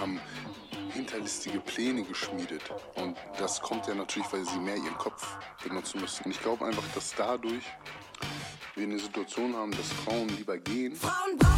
haben hinterlistige Pläne geschmiedet. Und das kommt ja natürlich, weil sie mehr ihren Kopf benutzen müssen. Und ich glaube einfach, dass dadurch wir eine Situation haben, dass Frauen lieber gehen.